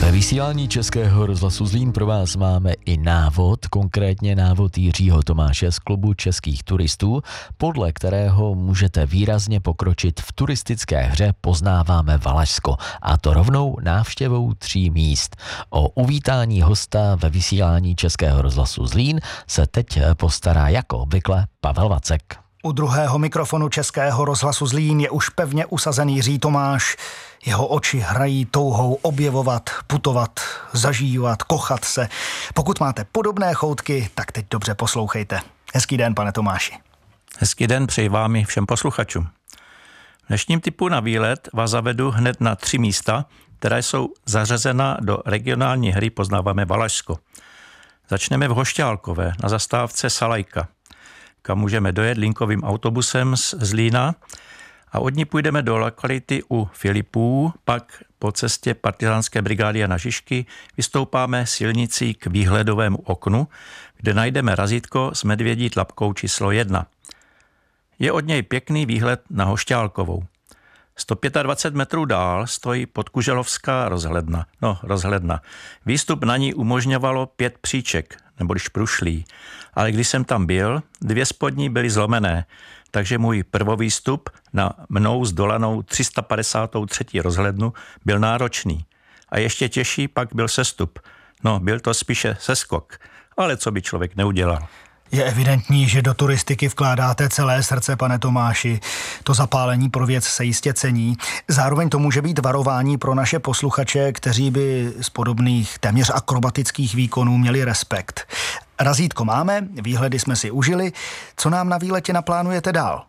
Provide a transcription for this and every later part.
Ve vysílání Českého rozhlasu Zlín pro vás máme i návod, konkrétně návod Jiřího Tomáše z klubu českých turistů, podle kterého můžete výrazně pokročit v turistické hře Poznáváme Valašsko, a to rovnou návštěvou 3 míst. O uvítání hosta ve vysílání Českého rozhlasu Zlín se teď postará jako obvykle Pavel Vacek. U druhého mikrofonu Českého rozhlasu Zlín je už pevně usazený Jiří Tomáš. Jeho oči hrají touhou objevovat, putovat, zažívat, kochat se. Pokud máte podobné choutky, tak teď dobře poslouchejte. Hezký den, pane Tomáši. Hezký den přeji vám i všem posluchačům. V dnešním typu na výlet vás zavedu hned na 3 místa, která jsou zařazena do regionální hry Poznáváme Valašsko. Začneme v Hošťálkové na zastávce Salajka, kam můžeme dojet linkovým autobusem z Zlína a od ní půjdeme do lokality u Filipů, pak po cestě partizánské brigády Jana Žižky vystoupáme silnicí k výhledovému oknu, kde najdeme razítko s medvědí tlapkou číslo 1. Je od něj pěkný výhled na Hošťálkovou. 125 metrů dál stojí Podkuželovská rozhledna. Výstup na ní umožňovalo 5 příček, neboli šprušlí, ale když jsem tam byl, 2 spodní byly zlomené, takže můj prvovýstup na mnou zdolanou 353. rozhlednu byl náročný. A ještě těžší pak byl sestup. Byl to spíše seskok, ale co by člověk neudělal. Je evidentní, že do turistiky vkládáte celé srdce, pane Tomáši. To zapálení pro věc se jistě cení. Zároveň to může být varování pro naše posluchače, kteří by z podobných téměř akrobatických výkonů měli respekt. Razítko máme, výhledy jsme si užili. Co nám na výletě naplánujete dál?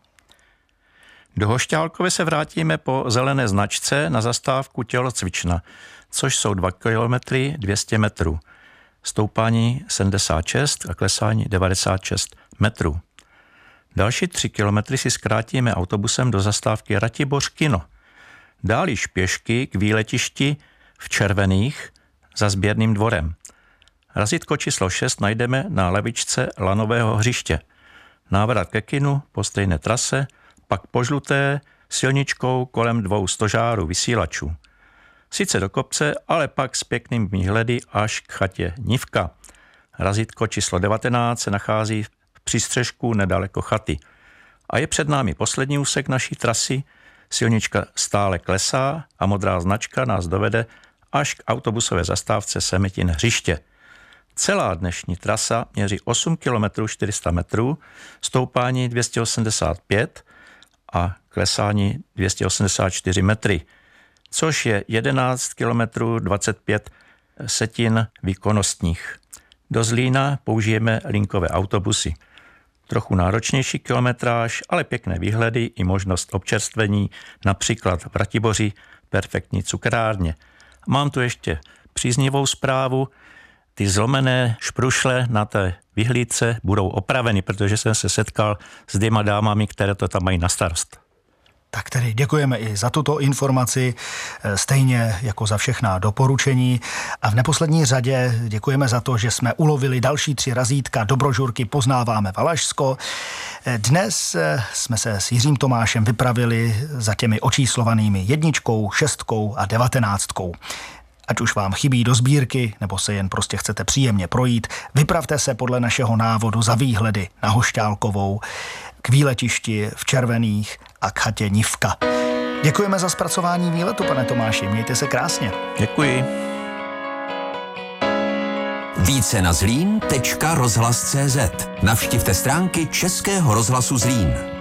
Do Hošťálkové se vrátíme po zelené značce na zastávku Tělocvična, což jsou 2 kilometry 200 metrů. Stoupání 76 a klesání 96 metrů. Další 3 kilometry si zkrátíme autobusem do zastávky Ratiboř-Kino. Dál již pěšky k výletišti v Červených za sběrným dvorem. Razítko číslo 6 najdeme na levičce Lanového hřiště. Návrat ke kinu po stejné trase, pak po žluté silničkou kolem 2 stožárů vysílačů. Sice do kopce, ale pak s pěkným výhledy až k chatě Nivka. Razítko číslo 19 se nachází v přístřežku nedaleko chaty. A je před námi poslední úsek naší trasy, silnička stále klesá a modrá značka nás dovede až k autobusové zastávce Semetin hřiště. Celá dnešní trasa měří 8 km 400 metrů, stoupání 285 a klesání 284 metry, což je 11 km 25 setin výkonnostních. Do Zlína použijeme linkové autobusy. Trochu náročnější kilometráž, ale pěkné výhledy i možnost občerstvení, například v Ratiboři perfektní cukrárně. Mám tu ještě příznivou zprávu. Ty zlomené šprušle na té vyhlídce budou opraveny, protože jsem se setkal s 2 dámami, které to tam mají na starost. Tak tedy děkujeme i za tuto informaci, stejně jako za všechna doporučení. A v neposlední řadě děkujeme za to, že jsme ulovili další 3 razítka do brožurky Poznáváme Valašsko. Dnes jsme se s Jiřím Tomášem vypravili za těmi očíslovanými 1, 6 a 19. Ať už vám chybí do sbírky, nebo se jen prostě chcete příjemně projít, vypravte se podle našeho návodu za výhledy na Hošťálkovou, k výletišti v Červených a k chatě Nivka. Děkujeme za zpracování výletu, pane Tomáši. Mějte se krásně. Děkuji. Více na zlín.rozhlas.cz. Navštivte stránky Českého rozhlasu Zlín.